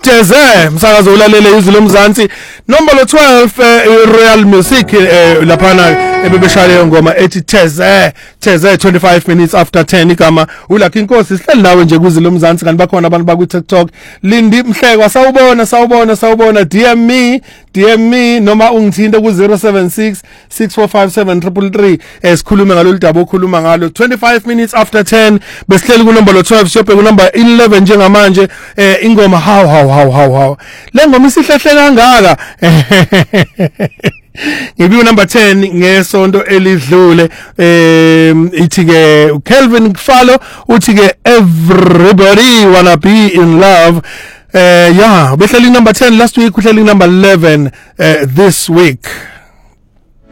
Teze msakazo ulalele izwi lomzansi nombolo 12 Royal Music laphana ebebeshaya ngoma ethi Teze 25 minutes after 10 igama uLucky Nkosi sihleli nawe nje kuzwi lomzansi kanti bakhona abantu baku TikTok Lindi Mhlekwa sawubona DM me noma ungithinta ku 076 6457333 sikhulume ngalolu daba okhuluma ngalo 25 minutes after 10 besihleli ku nombolo 12 shophe ku number 11 njengamanje ingoma how le ngoma isihlehle kangaka ngibiyo number 10 ngesonto elidlule ithi ke Kelvin Kfalo uthi ke everybody wanna be in love yeah behleli number 10 last week uhleli number 11 this week